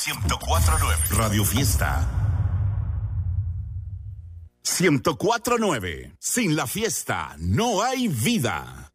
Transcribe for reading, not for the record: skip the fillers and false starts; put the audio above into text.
104.9. Radio Fiesta. 104.9. Sin la fiesta no hay vida.